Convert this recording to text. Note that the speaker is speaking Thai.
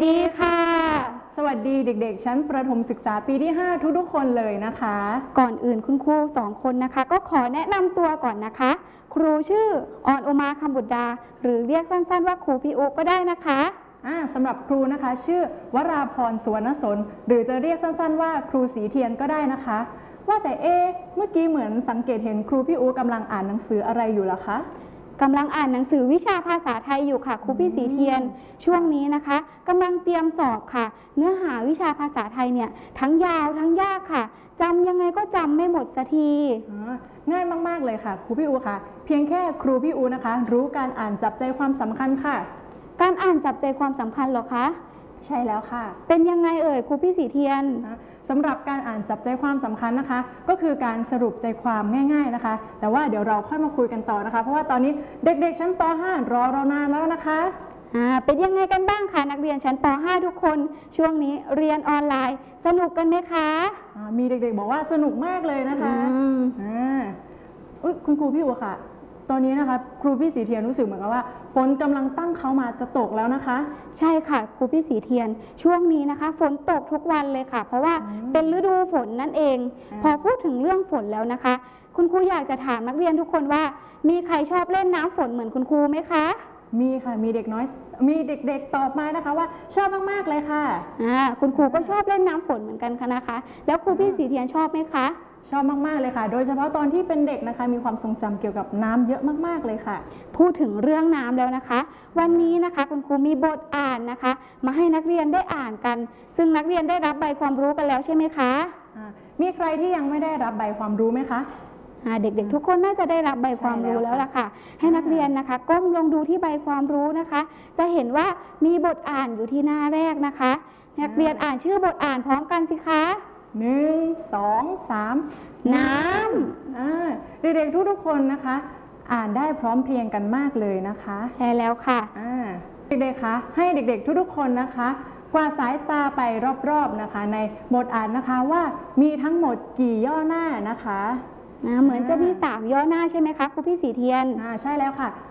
ดีค่ะสวัสดีเด็กๆชั้นประถมศึกษาปีที่5ทุกๆคนเลยนะคะก่อนอื่นคุณครู2คนนะคะก็ขอแนะนำตัวก่อนนะคะครูชื่อออนอุมาคำบุตรดาหรือเรียกสั้นๆว่าครูพี่อุ๊ก็ได้นะคะสำหรับครูนะคะชื่อวราพรสุวรรณสนหรือจะเรียกสั้นๆว่าครูศรีเทียนก็ได้นะคะว่าแต่เมื่อกี้เหมือนสังเกตเห็นครูพี่อุ๊กำลังอ่านหนังสืออะไรอยู่ล่ะคะกำลังอ่านหนังสือวิชาภาษาไทยอยู่ค่ะครูพี่ศรีเทียนช่วงนี้นะคะกำลังเตรียมสอบค่ะเนื้อหาวิชาภาษาไทยเนี่ยทั้งยาวทั้งยากค่ะจำยังไงก็จำไม่หมดสักทีง่ายมากๆเลยค่ะครูพี่อูค่ะเพียงแค่ครูพี่อูนะคะรู้การอ่านจับใจความสำคัญค่ะการอ่านจับใจความสำคัญเหรอคะใช่แล้วค่ะเป็นยังไงเอ่ยครูพี่ศรีเทียนสำหรับการอ่านจับใจความสำคัญนะคะก็คือการสรุปใจความง่ายๆนะคะแต่ว่าเดี๋ยวเราค่อยมาคุยกันต่อนะคะเพราะว่าตอนนี้เด็กๆชั้นป .5 รอเรานานแล้วนะคะเป็นยังไงกันบ้างคะนักเรียนชั้นป .5 ทุกคนช่วงนี้เรียนออนไลน์สนุกกันไหมคะมีเด็กๆบอกว่าสนุกมากเลยนะคะคุณครูพี่อู๋ค่ะตอนนี้นะคะครูพี่ศรีเทียนรู้สึกเหมือนกับว่าฝนกำลังตั้งเขามาจะตกแล้วนะคะใช่ค่ะครูพี่ศรีเทียนช่วงนี้นะคะฝนตกทุกวันเลยค่ะเพราะว่าเป็นฤดูฝนนั่นเองพอพูดถึงเรื่องฝนแล้วนะคะคุณครูอยากจะถามนักเรียนทุกคนว่ามีใครชอบเล่นน้ำฝนเหมือนคุณครูไหมคะมีค่ะมีเด็กๆตอบมานะคะว่าชอบมากๆเลยค่ะคุณครูก็ชอบเล่นน้ำฝนเหมือนกันค่ะนะคะแล้วครูพี่ศรีเทียนชอบไหมคะชอบมากๆเลยค่ะโดยเฉพาะตอนที่เป็นเด็กนะคะมีความทรงจำเกี่ยวกับน้ำเยอะมากๆเลยค่ะพูดถึงเรื่องน้ำแล้วนะคะวันนี้นะคะคุณครูมีบทอ่านนะคะมาให้นักเรียนได้อ่านกันซึ่งนักเรียนได้รับใบความรู้กันแล้วใช่ไหมคะมีใครที่ยังไม่ได้รับใบความรู้ไหมคะเด็กๆทุกคนน่าจะได้รับใบความรู้แล้วล่ะค่ะให้นักเรียนนะคะก้มลงดูที่ใบความรู้นะคะจะเห็นว่ามีบทอ่านอยู่ที่หน้าแรกนะคะนักเรียนอ่านชื่อบทอ่านพร้อมกันสิคะ 1 2 3น้ำเด็กๆทุกๆคนนะคะอ่านได้พร้อมเพรียงกันมากเลยนะคะใช่แล้วค่ะเด็กๆคะให้เด็กๆทุกๆคนนะคะกวาดสายตาไปรอบๆนะคะในบทอ่านนะคะว่ามีทั้งหมดกี่ย่อหน้านะคะเหมือนจะมี3ย่อหน้าใช่ไหมคะครูพี่ศรีเทียนใช่แล้วค่ะ